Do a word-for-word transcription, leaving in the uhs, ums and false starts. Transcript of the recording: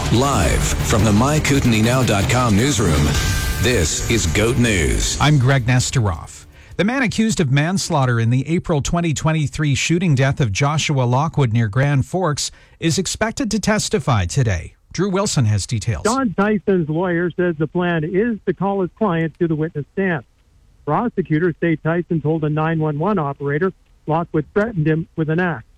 Live from the my kootenai now dot com newsroom, this is GOAT News. I'm Greg Nesteroff. The man accused of manslaughter in the April twenty twenty-three shooting death of Joshua Lockwood near Grand Forks is expected to testify today. Drew Wilson has details. Don Tyson's lawyer says the plan is to call his client to the witness stand. Prosecutors say Tyson told a nine one one operator Lockwood threatened him with an axe.